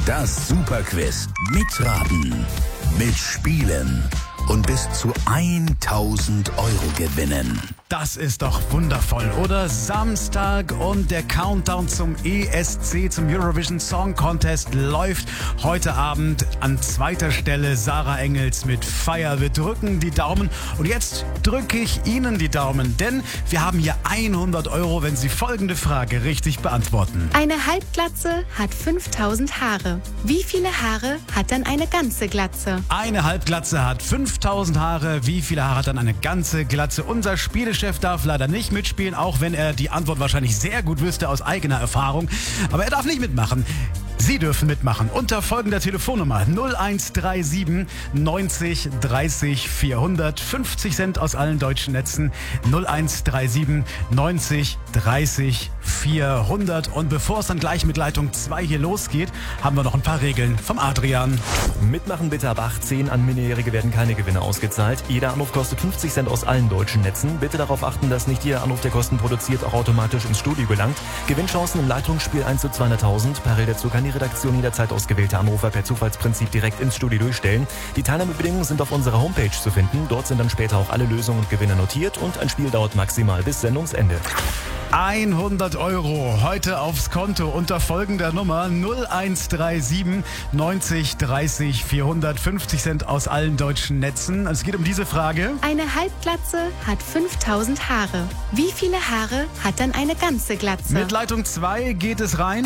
Das Superquiz. Mitraten, mitspielen und bis zu 1.000 Euro gewinnen. Das ist doch wundervoll, oder? Samstag und der Countdown zum ESC, zum Eurovision Song Contest läuft. Heute Abend an zweiter Stelle Sarah Engels mit Fire. Wir drücken die Daumen und jetzt drücke ich Ihnen die Daumen, denn wir haben hier 100 Euro, wenn Sie folgende Frage richtig beantworten. Eine Halbglatze hat 5.000 Haare. Wie viele Haare hat dann eine ganze Glatze? Eine Halbglatze hat 5.000 Haare. Wie viele Haare hat dann eine ganze Glatze? Unser Spielechef darf leider nicht mitspielen, auch wenn er die Antwort wahrscheinlich sehr gut wüsste aus eigener Erfahrung. Aber er darf nicht mitmachen. Sie dürfen mitmachen unter folgender Telefonnummer 0137 90 30 400. 50 Cent aus allen deutschen Netzen 0137 90 30 400. Und bevor es dann gleich mit Leitung 2 hier losgeht, haben wir noch ein paar Regeln vom Adrian. Mitmachen bitte ab 18. An Minderjährige werden keine Gewinne ausgezahlt. Jeder Anruf kostet 50 Cent aus allen deutschen Netzen. Bitte darauf achten, dass nicht jeder Anruf, der Kosten produziert, auch automatisch ins Studio gelangt. Gewinnchancen im Leitungsspiel 1 zu 200.000. Parallel dazu kann die Redaktion jederzeit ausgewählte Anrufer per Zufallsprinzip direkt ins Studio durchstellen. Die Teilnahmebedingungen sind auf unserer Homepage zu finden. Dort sind dann später auch alle Lösungen und Gewinne notiert und ein Spiel dauert maximal bis Sendungsende. 100 Euro heute aufs Konto unter folgender Nummer 0137 90 30 400. 50 Cent aus allen deutschen Netzen. Es geht um diese Frage. Eine Halbglatze hat 5.000 Haare. Wie viele Haare hat dann eine ganze Glatze? Mit Leitung 2 geht es rein.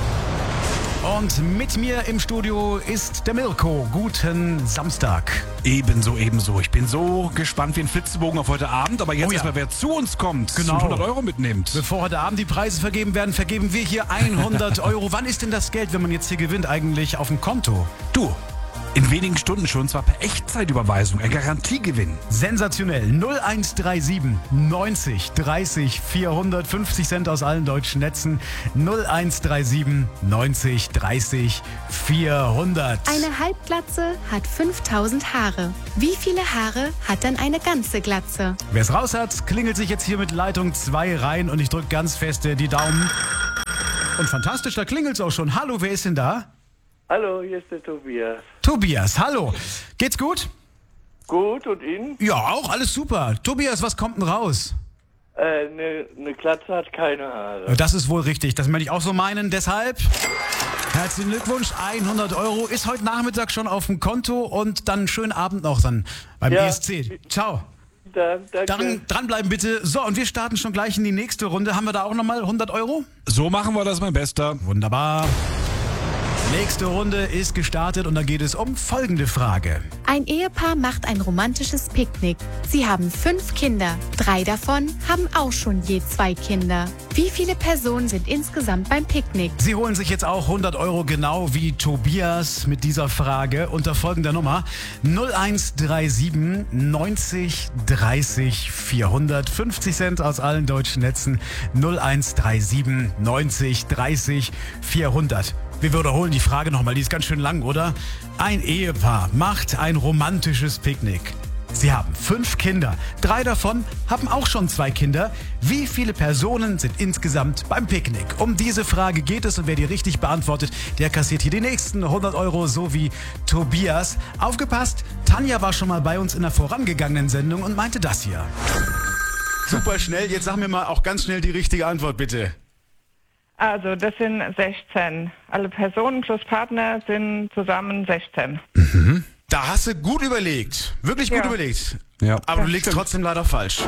Und mit mir im Studio ist der Mirko. Guten Samstag. Ebenso. Ich bin so gespannt wie ein Flitzebogen auf heute Abend. Aber jetzt erstmal, wer zu uns kommt und 100 Euro mitnimmt. Bevor heute Abend die Preise vergeben werden, vergeben wir hier 100 Euro. Wann ist denn das Geld, wenn man jetzt hier gewinnt, eigentlich auf dem Konto? Du, in wenigen Stunden schon, zwar per Echtzeitüberweisung, ein Garantiegewinn. Sensationell. 0137 90 30 400. 50 Cent aus allen deutschen Netzen. 0137 90 30 400. Eine Halbglatze hat 5.000 Haare. Wie viele Haare hat dann eine ganze Glatze? Wer es raus hat, klingelt sich jetzt hier mit Leitung 2 rein und ich drücke ganz feste die Daumen. Und fantastisch, da klingelt es auch schon. Hallo, wer ist denn da? Hallo, hier ist der Tobias. Tobias, hallo. Geht's gut? Gut, und Ihnen? Ja, auch alles super. Tobias, was kommt denn raus? Eine Glatze hat keine Haare. Das ist wohl richtig, das möchte ich auch so meinen. Deshalb herzlichen Glückwunsch, 100 Euro ist heute Nachmittag schon auf dem Konto und dann einen schönen Abend noch dann beim ESC. Ciao. Danke. Dranbleiben bitte. So, und wir starten schon gleich in die nächste Runde. Haben wir da auch nochmal 100 Euro? So machen wir das, mein Bester. Wunderbar. Nächste Runde ist gestartet und da geht es um folgende Frage. Ein Ehepaar macht ein romantisches Picknick. Sie haben 5 Kinder. 3 davon haben auch schon je 2 Kinder. Wie viele Personen sind insgesamt beim Picknick? Sie holen sich jetzt auch 100 Euro genau wie Tobias mit dieser Frage unter folgender Nummer 0137 90 30 400. 50 Cent aus allen deutschen Netzen 0137 90 30 400. Wir wiederholen die Frage nochmal, die ist ganz schön lang, oder? Ein Ehepaar macht ein romantisches Picknick. Sie haben 5 Kinder. 3 davon haben auch schon 2 Kinder. Wie viele Personen sind insgesamt beim Picknick? Um diese Frage geht es und wer die richtig beantwortet, der kassiert hier die nächsten 100 Euro, so wie Tobias. Aufgepasst, Tanja war schon mal bei uns in der vorangegangenen Sendung und meinte das hier. Super schnell, jetzt sag mir mal auch ganz schnell die richtige Antwort, bitte. Also das sind 16. Alle Personen plus Partner sind zusammen 16. Mhm. Da hast du gut überlegt. Wirklich gut überlegt. Ja. Aber du liegst trotzdem leider falsch.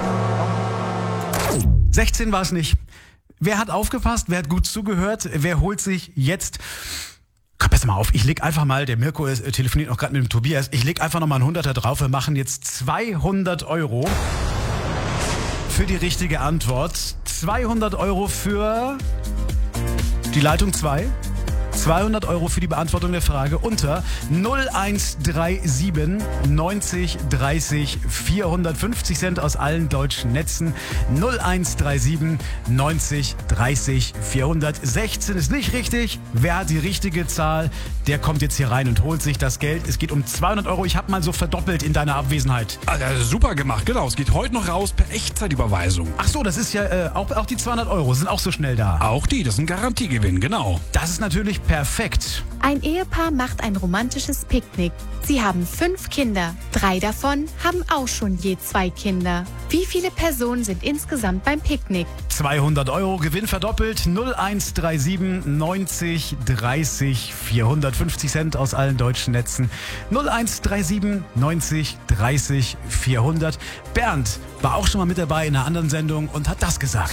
16 war es nicht. Wer hat aufgepasst? Wer hat gut zugehört? Wer holt sich jetzt... Komm, pass mal auf, ich leg einfach mal, der Mirko telefoniert noch gerade mit dem Tobias, ich leg einfach nochmal einen 100er drauf. Wir machen jetzt 200 Euro für die richtige Antwort. 200 Euro für... die Leitung 2, 200 Euro für die Beantwortung der Frage unter 0137 90 30 450 Cent aus allen deutschen Netzen. 0137 90 30 416 ist nicht richtig. Wer hat die richtige Zahl, der kommt jetzt hier rein und holt sich das Geld. Es geht um 200 Euro. Ich habe mal so verdoppelt in deiner Abwesenheit. Also super gemacht, genau. Es geht heute noch raus per Echtzeitüberweisung. Ach so, das ist ja auch die 200 Euro sind auch so schnell da. Auch die, das ist ein Garantiegewinn, genau. Das ist natürlich perfekt. Ein Ehepaar macht ein romantisches Picknick. Sie haben 5 Kinder. 3 davon haben auch schon je 2 Kinder. Wie viele Personen sind insgesamt beim Picknick? 200 Euro Gewinn verdoppelt. 0137 90 30 450 Cent aus allen deutschen Netzen. 0137 90 30 400. Bernd war auch schon mal mit dabei in einer anderen Sendung und hat das gesagt.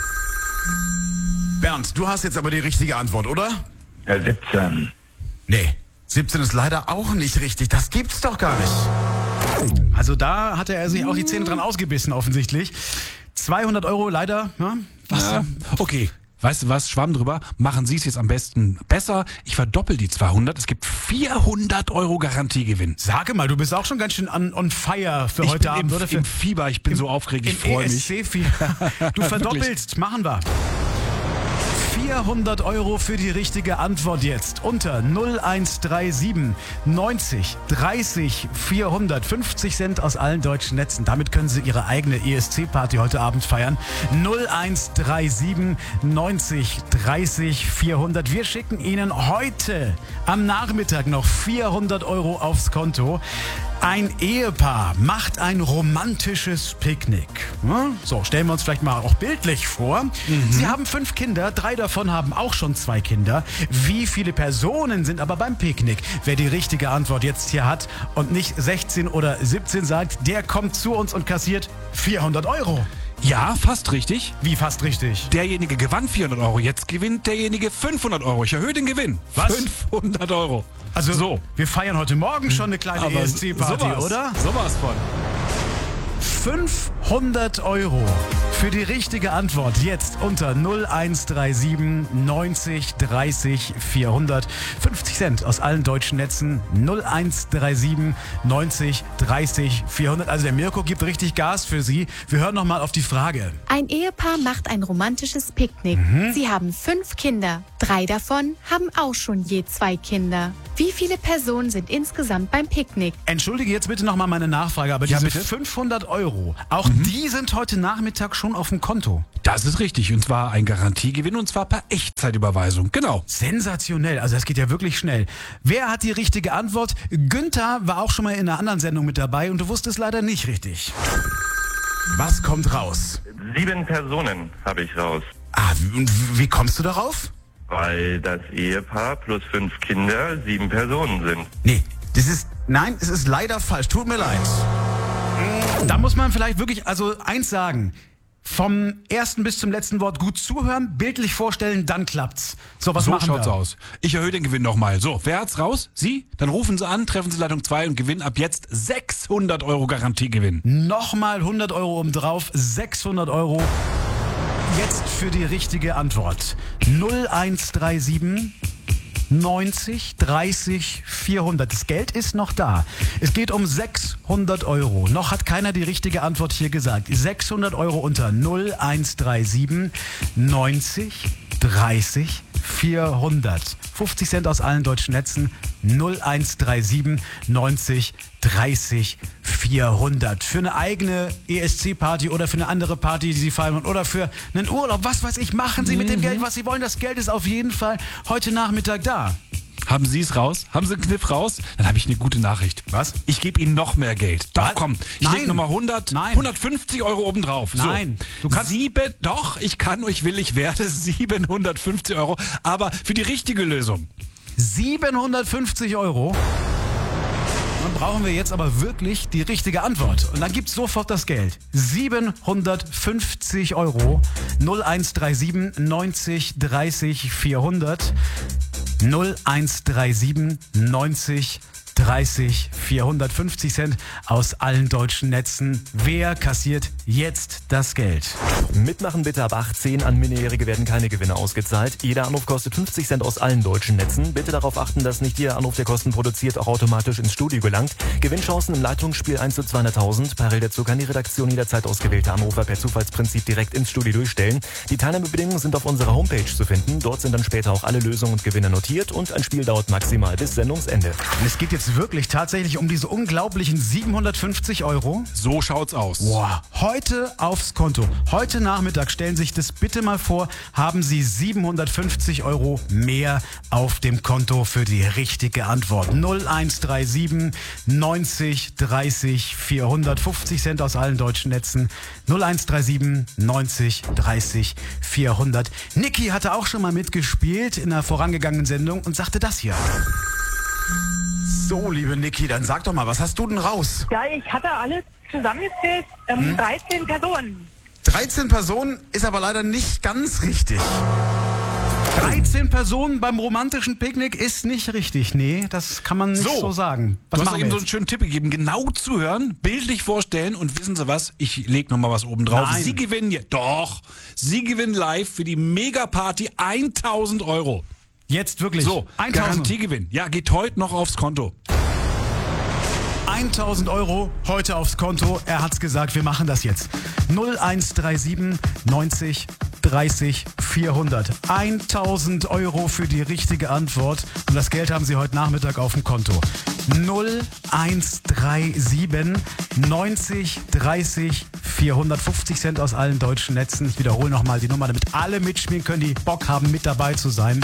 Bernd, du hast jetzt aber die richtige Antwort, oder? Ja, 17. Nee, 17 ist leider auch nicht richtig. Das gibt's doch gar nicht. Also da hatte er sich auch die Zähne dran ausgebissen offensichtlich. 200 Euro leider. Ja, was? Ja, okay. Weißt du was, Schwamm drüber, machen Sie es jetzt am besten besser. Ich verdoppel die 200, es gibt 400 Euro Garantiegewinn. Sage mal, du bist auch schon ganz schön on fire für heute Abend, oder? Im Fieber, ich bin so aufgeregt, ich freue mich. ESC-Fieber. Du verdoppelst, machen wir. 400 Euro für die richtige Antwort jetzt unter 0137 90 30 450 Cent aus allen deutschen Netzen. Damit können Sie Ihre eigene ESC-Party heute Abend feiern. 0137 90 30 400. Wir schicken Ihnen heute am Nachmittag noch 400 Euro aufs Konto. Ein Ehepaar macht ein romantisches Picknick. So, stellen wir uns vielleicht mal auch bildlich vor. Sie haben 5 Kinder, 3 davon haben auch schon 2 Kinder. Wie viele Personen sind aber beim Picknick? Wer die richtige Antwort jetzt hier hat und nicht 16 oder 17 sagt, der kommt zu uns und kassiert 400 Euro. Ja, fast richtig. Wie fast richtig? Derjenige gewann 400 Euro, jetzt gewinnt derjenige 500 Euro. Ich erhöhe den Gewinn. Was? 500 Euro. Also, so. Wir feiern heute Morgen schon eine kleine ESC-Party, oder? Sowas von. 500 Euro für die richtige Antwort jetzt unter 0137 90 30 400. 50 Cent aus allen deutschen Netzen. 0137 90 30 400. Also der Mirko gibt richtig Gas für Sie. Wir hören nochmal auf die Frage. Ein Ehepaar macht ein romantisches Picknick. Sie haben 5 Kinder. 3 davon haben auch schon je 2 Kinder. Wie viele Personen sind insgesamt beim Picknick? Entschuldige jetzt bitte nochmal meine Nachfrage, aber Ja, diese bitte? 500 Euro, auch die sind heute Nachmittag schon auf dem Konto. Das ist richtig. Und zwar ein Garantiegewinn und zwar per Echtzeitüberweisung. Genau. Sensationell, also das geht ja wirklich schnell. Wer hat die richtige Antwort? Günther war auch schon mal in einer anderen Sendung mit dabei und du wusstest leider nicht richtig. Was kommt raus? 7 Personen habe ich raus. Ah, und wie kommst du darauf? Weil das Ehepaar plus 5 Kinder 7 Personen sind. Nee, es ist leider falsch. Tut mir leid. Da muss man vielleicht wirklich, also eins sagen. Vom ersten bis zum letzten Wort gut zuhören, bildlich vorstellen, dann klappt's. So, was So machen schaut's wir? aus. Ich erhöhe den Gewinn nochmal. So, wer hat's raus? Sie? Dann rufen Sie an, treffen Sie Leitung 2 und gewinnen ab jetzt 600 Euro Garantiegewinn. Nochmal 100 Euro obendrauf, 600 Euro. Jetzt für die richtige Antwort. 0137 90 30 400. Das Geld ist noch da. Es geht um 600 Euro. Noch hat keiner die richtige Antwort hier gesagt. 600 Euro unter 0137 90 30 400. 50 Cent aus allen deutschen Netzen. 0137 90 30 400. Für eine eigene ESC-Party oder für eine andere Party, die Sie feiern oder für einen Urlaub. Was weiß ich, machen Sie mit dem Geld, was Sie wollen. Das Geld ist auf jeden Fall heute Nachmittag da. Haben Sie es raus? Haben Sie einen Kniff raus? Dann habe ich eine gute Nachricht. Was? Ich gebe Ihnen noch mehr Geld. Doch, Was? komm. Ich Nein. lege nochmal 100, Nein. 150 Euro obendrauf. Nein. So. Du kannst- Doch, ich kann, ich will, ich werde 750 Euro. Aber für die richtige Lösung. 750 Euro. Dann brauchen wir jetzt aber wirklich die richtige Antwort. Und dann gibt's sofort das Geld. 750 Euro. 0137 90 30 400. 0137 90 30 450 Cent aus allen deutschen Netzen. Wer kassiert jetzt das Geld? Mitmachen bitte ab 18. An Minderjährige werden keine Gewinne ausgezahlt. Jeder Anruf kostet 50 Cent aus allen deutschen Netzen. Bitte darauf achten, dass nicht Ihr Anruf, der Kosten produziert, auch automatisch ins Studio gelangt. Gewinnchancen im Leitungsspiel 1 zu 200.000. Parallel dazu kann die Redaktion jederzeit ausgewählte Anrufer per Zufallsprinzip direkt ins Studio durchstellen. Die Teilnahmebedingungen sind auf unserer Homepage zu finden. Dort sind dann später auch alle Lösungen und Gewinne notiert und ein Spiel dauert maximal bis Sendungsende. Und es geht jetzt es wirklich tatsächlich um diese unglaublichen 750 Euro? So schaut's aus. Boah, heute aufs Konto. Heute Nachmittag, stellen Sie sich das bitte mal vor, haben Sie 750 Euro mehr auf dem Konto für die richtige Antwort. 0137 90 30 400, 50 Cent aus allen deutschen Netzen. 0137 90 30 400. Niki hatte auch schon mal mitgespielt in einer vorangegangenen Sendung und sagte das hier. So, liebe Niki, dann sag doch mal, was hast du denn raus? Ja, ich hatte alles zusammengezählt, 13 Personen. 13 Personen ist aber leider nicht ganz richtig. 13 Personen beim romantischen Picknick ist nicht richtig. Nee, das kann man nicht so sagen. Du hast machen doch wir eben so jetzt? einen schönen Tipp gegeben. Genau zuhören, bildlich vorstellen und wissen Sie was? Ich leg noch mal was oben drauf. Nein. Sie gewinnen Sie gewinnen live für die Megaparty 1.000 Euro. Jetzt wirklich. So, 1.000. Garantiegewinn. Ja, geht heute noch aufs Konto. 1.000 Euro heute aufs Konto. Er hat's gesagt, wir machen das jetzt. 0137 90 30 400. 1.000 Euro für die richtige Antwort. Und das Geld haben Sie heute Nachmittag auf dem Konto. 0137 90 30 400. 50 Cent aus allen deutschen Netzen. Ich wiederhole nochmal die Nummer, damit alle mitspielen können, die Bock haben, mit dabei zu sein.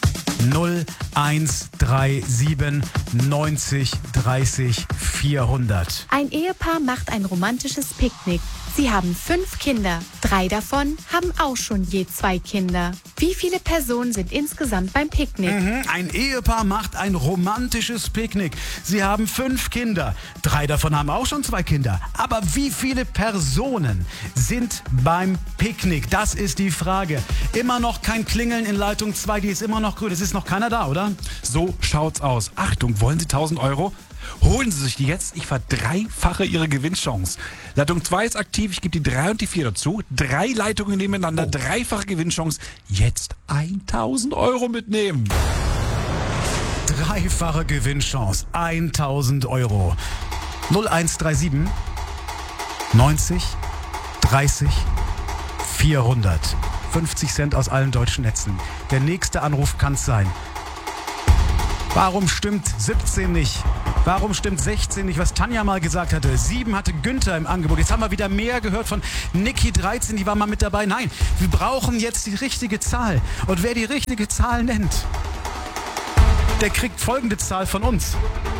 0137 90 30 400. Ein Ehepaar macht ein romantisches Picknick. Sie haben 5 Kinder. 3 davon haben auch schon je 2 Kinder. Wie viele Personen sind insgesamt beim Picknick? Ein Ehepaar macht ein romantisches Picknick. Sie haben 5 Kinder. 3 davon haben auch schon 2 Kinder. Aber wie viele Personen sind beim Picknick? Das ist die Frage. Immer noch kein Klingeln in Leitung 2, die ist immer noch grün. Es ist noch keiner da, oder? So schaut's aus. Achtung, wollen Sie 1.000 Euro? Holen Sie sich die jetzt. Ich verdreifache Ihre Gewinnchance. Leitung 2 ist aktiv. Ich gebe die 3 und die 4 dazu. 3 Leitungen nebeneinander. Dreifache Gewinnchance. Jetzt 1.000 Euro mitnehmen. Dreifache Gewinnchance. 1.000 Euro. 0137 90 30 400. 50 Cent aus allen deutschen Netzen. Der nächste Anruf kann's sein. Warum stimmt 17 nicht? Warum stimmt 16 nicht, was Tanja mal gesagt hatte? 7 hatte Günther im Angebot. Jetzt haben wir wieder mehr gehört von Niki 13, die war mal mit dabei. Nein, wir brauchen jetzt die richtige Zahl. Und wer die richtige Zahl nennt, der kriegt folgende Zahl von uns.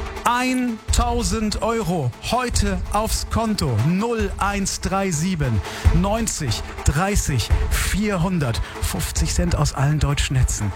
1.000 Euro heute aufs Konto. 0137 90 30 400. 50 Cent aus allen deutschen Netzen.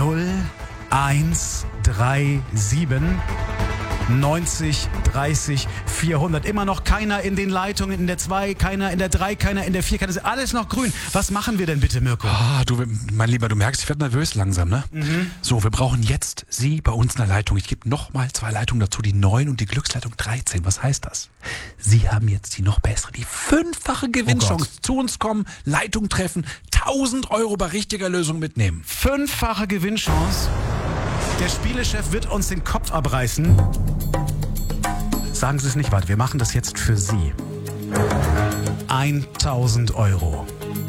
0137 90 30 400. Immer noch keiner in den Leitungen, in der 2, keiner in der 3, keiner in der 4, keiner. Alles noch grün. Was machen wir denn bitte, Mirko? Du, mein Lieber, du merkst, ich werde nervös langsam, ne? So, wir brauchen jetzt Sie bei uns in der Leitung. Ich gebe nochmal 2 Leitungen dazu, die 9 und die Glücksleitung 13. Was heißt das? Sie haben jetzt die noch bessere, die 5-fache Gewinnchance. Zu uns kommen, Leitung treffen, 1.000 Euro bei richtiger Lösung mitnehmen. 5-fache Gewinnchance. Der Spielechef wird uns den Kopf abreißen. Sagen Sie es nicht weiter, wir machen das jetzt für Sie. 1.000 Euro.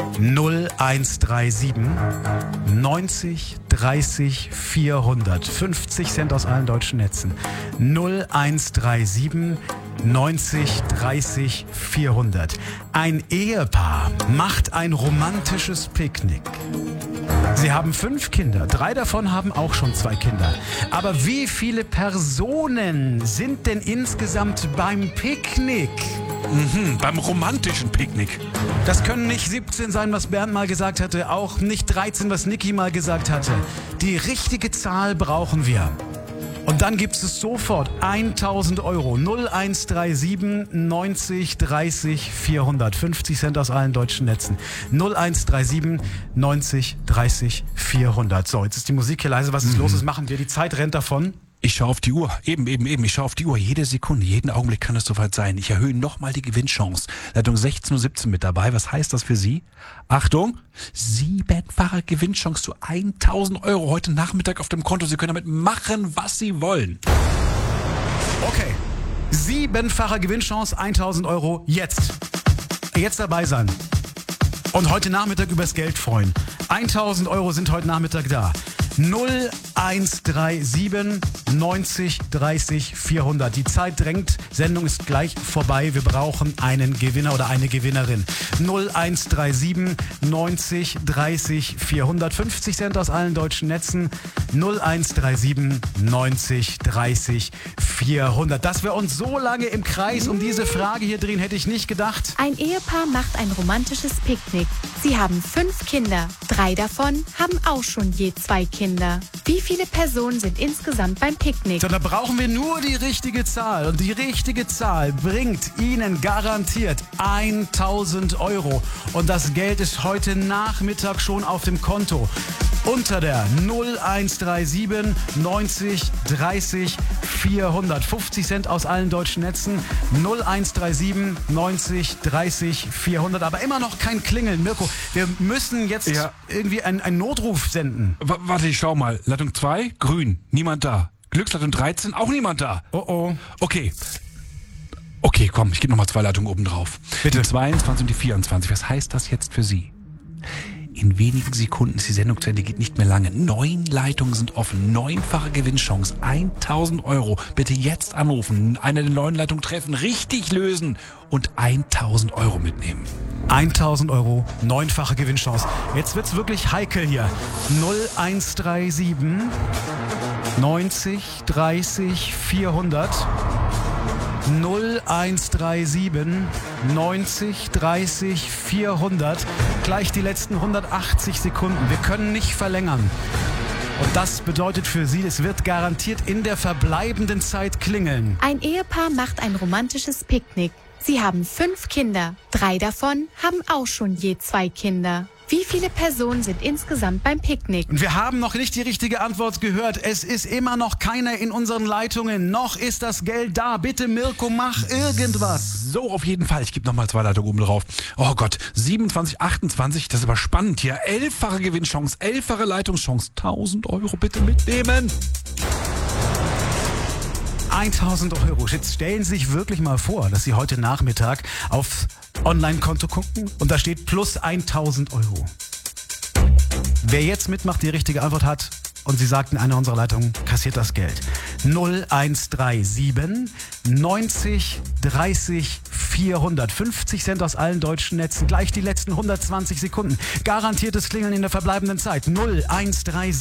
0137 90 30 400. 50 Cent aus allen deutschen Netzen. 0137 90 30 400. Ein Ehepaar macht ein romantisches Picknick. Sie haben 5 Kinder. 3 davon haben auch schon 2 Kinder. Aber wie viele Personen sind denn insgesamt beim Picknick? Beim romantischen Picknick. Das können nicht 17 sein, was Bernd mal gesagt hatte, auch nicht 13, was Niki mal gesagt hatte. Die richtige Zahl brauchen wir. Und dann gibt es sofort 1.000 Euro. 0137 90 30 400. 50 Cent aus allen deutschen Netzen. 0137 90 30 400. So, jetzt ist die Musik hier leise. Was ist los? Das machen wir. Die Zeit rennt davon. Ich schaue auf die Uhr. Eben. Ich schaue auf die Uhr. Jede Sekunde, jeden Augenblick kann es soweit sein. Ich erhöhe nochmal die Gewinnchance. Leitung 16.17 Uhr mit dabei. Was heißt das für Sie? Achtung, 7-fache Gewinnchance zu 1.000 Euro heute Nachmittag auf dem Konto. Sie können damit machen, was Sie wollen. Okay. 7-fache Gewinnchance, 1.000 Euro jetzt. Jetzt dabei sein. Und heute Nachmittag übers Geld freuen. 1.000 Euro sind heute Nachmittag da. 0137 90 30 400. Die Zeit drängt, Sendung ist gleich vorbei. Wir brauchen einen Gewinner oder eine Gewinnerin. 0137 90 30 400. 50 Cent aus allen deutschen Netzen. 0137 90 30 400. Dass wir uns so lange im Kreis um diese Frage hier drehen, hätte ich nicht gedacht. Ein Ehepaar macht ein romantisches Picknick. Sie haben 5 Kinder. 3 davon haben auch schon je 2 Kinder. Wie viele Personen sind insgesamt beim Picknick? So, da brauchen wir nur die richtige Zahl. Und die richtige Zahl bringt Ihnen garantiert 1.000 Euro. Und das Geld ist heute Nachmittag schon auf dem Konto. Unter der 0137 90 30 400. 50 Cent aus allen deutschen Netzen. 0137 90 30 400. Aber immer noch kein Klingeln. Mirko, wir müssen jetzt irgendwie einen Notruf senden. Warte, ich schau mal. Leitung 2, grün, niemand da. Glücksleitung 13, auch niemand da. Oh. Okay, komm, ich gebe nochmal 2 Leitungen oben drauf. Bitte. Die 22 und die 24. Was heißt das jetzt für Sie? In wenigen Sekunden ist die Sendung zu Ende, geht nicht mehr lange. 9 Leitungen sind offen, 9-fache Gewinnchance, 1.000 Euro. Bitte jetzt anrufen, eine der 9 Leitungen treffen, richtig lösen und 1.000 Euro mitnehmen. 1.000 Euro, 9-fache Gewinnchance. Jetzt wird's wirklich heikel hier. 0137 90 30 400. 0137 90 30 400. Gleich die letzten 180 Sekunden. Wir können nicht verlängern. Und das bedeutet für Sie, es wird garantiert in der verbleibenden Zeit klingeln. Ein Ehepaar macht ein romantisches Picknick. Sie haben 5 Kinder. 3 davon haben auch schon je 2 Kinder. Wie viele Personen sind insgesamt beim Picknick? Und wir haben noch nicht die richtige Antwort gehört. Es ist immer noch keiner in unseren Leitungen. Noch ist das Geld da. Bitte, Mirko, mach irgendwas. So, auf jeden Fall. Ich gebe nochmal 2 Leitungen oben drauf. Oh Gott, 27, 28, das ist aber spannend hier. 11-fache Gewinnchance, 11-fache Leitungschance. 1.000 Euro bitte mitnehmen. 1.000 Euro. Jetzt stellen Sie sich wirklich mal vor, dass Sie heute Nachmittag aufs Online-Konto gucken und da steht plus 1.000 Euro. Wer jetzt mitmacht, die richtige Antwort hat und Sie sagten, einer unserer Leitungen kassiert das Geld. 0137 90 30 400. 50 Cent aus allen deutschen Netzen. Gleich die letzten 120 Sekunden. Garantiertes Klingeln in der verbleibenden Zeit. 0137